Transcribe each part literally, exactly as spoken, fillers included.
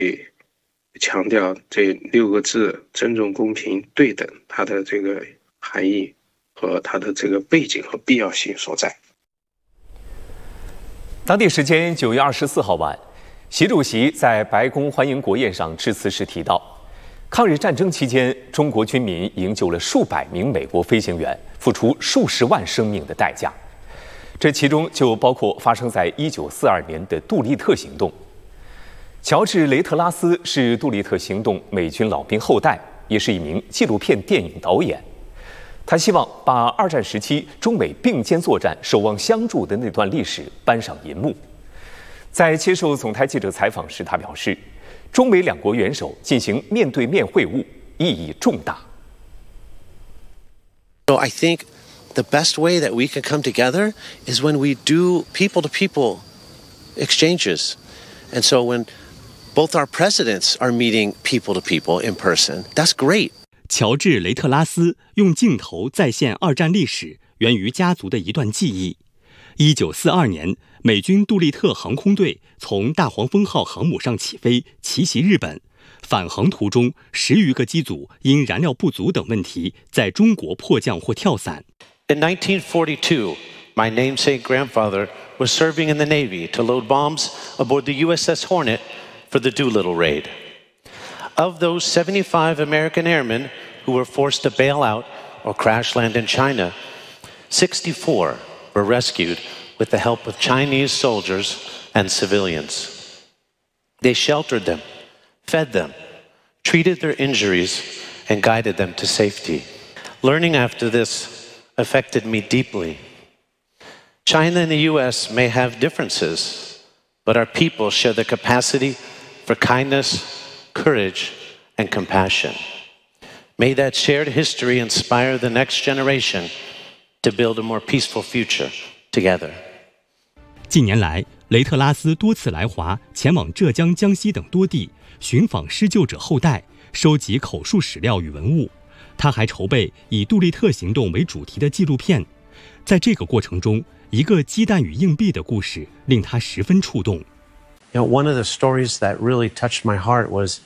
强调这六个字尊重、公平、对等它的这个含义和它的这个背景和必要性所在。 当地时间九月二十四号晚，习主席在白宫欢迎国宴上致辞时提到，抗日战争期间，中国军民营救了数百名美国飞行员，付出数十万生命的代价。这其中就包括发生在一九四二年的杜立特行动。乔治·雷特拉斯是杜立特行动美军老兵后代，也是一名纪录片电影导演。他希望把二战时期中美并肩作战、守望相助的那段历史搬上银幕。在接受总台记者采访时，他表示，中美两国元首进行面对面会晤，意义重大。 So I think the best way that we can come together is when we do people-to-people exchanges. And so when both our presidents are meeting people-to-people in person, that's great. 乔治·雷特拉斯用镜头再现二战历史，源于家族的一段记忆。一九四二年，美军杜立特航空队从大黄蜂号航母上起飞，奇袭日本。返航途中，十余个机组因燃料不足等问题，在中国迫降或跳伞。 In nineteen forty-two, my namesake grandfather was serving in the Navy to load bombs aboard the U S S Hornet for the Doolittle raid. Of those seventy-five American airmen who were forced to bail out or crash land in China, sixty-four were rescued with the help of Chinese soldiers and civilians. They sheltered them, fed them, treated their injuries, and guided them to safety. Learning after this affected me deeply. China and the U S may have differences, but our people share the capacity for kindness, courage, and compassion. May that shared history inspire the next generation to build a more peaceful future together. 近年来，雷特拉斯多次来华，前往浙江、江西等多地寻访施救者后代，收集口述史料与文物。他还筹备以杜立特行动为主题的纪录片。在这个过程中，一个鸡蛋与硬币的故事令他十分触动。 You know, one of the stories that really touched my heart was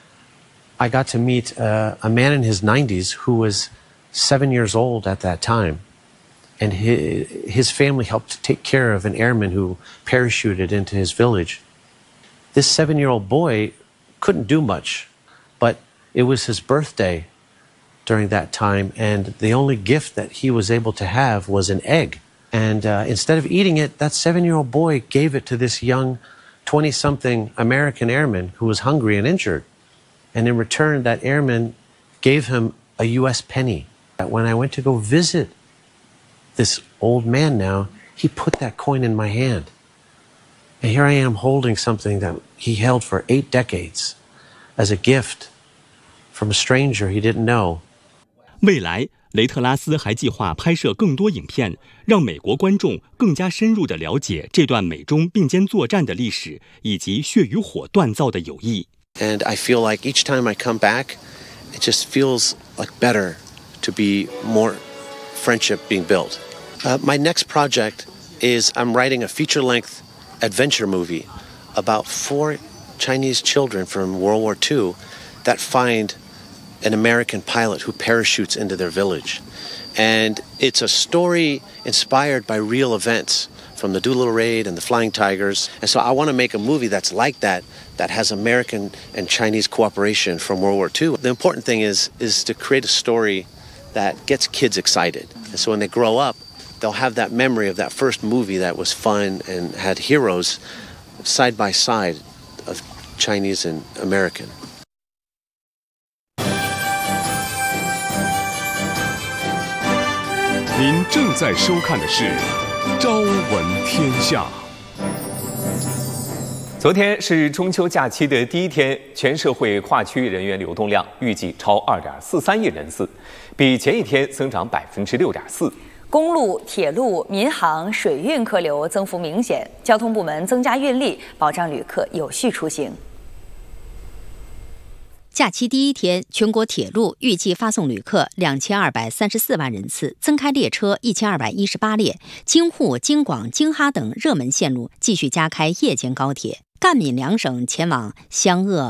I got to meet uh, a man in his nineties who was seven years old at that time. And his, his family helped to take care of an airman who parachuted into his village. This seven-year-old boy couldn't do much, but it was his birthday during that time, and the only gift that he was able to have was an egg. And uh, instead of eating it, that seven-year-old boy gave it to this young twenty-something American airman who was hungry and injured. And in return, that airman gave him a U S penny. When I went to go visit this old man now, he put that coin in my hand. And here I am holding something that he held for eight decades as a gift from a stranger he didn't know. 未来，雷特拉斯还计划拍摄更多影片，让美国观众更加深入地了解这段美中并肩作战的历史，以及血与火锻造的友谊。 And I feel like each time I come back, it just feels like better to be more friendship being built. Uh, my next project is I'm writing a feature-length adventure movie about four Chinese children from World War Two that find an American pilot who parachutes into their village. And it's a story inspired by real events from the Doolittle Raid and the Flying Tigers. And so I want to make a movie that's like that, that has American and Chinese cooperation from World War Two. The important thing is, is to create a story that gets kids excited. And so when they grow up, they'll have that memory of that first movie that was fun and had heroes side by side of Chinese and American. 您正在收看的是《朝闻天下》。 昨天是中秋假期的第一天，全社会跨区域人员流动量预计超二点四三亿人次，比前一天增长百分之六点四。 公路、铁路、民航、水运客流增幅明显，交通部门增加运力，保障旅客有序出行。 假期第一天，全国铁路预计发送旅客两千二百三十四万人次，增开列车一千二百一十八列。京沪、京广、京哈等热门线路继续加开夜间高铁。赣闽两省前往湘鄂、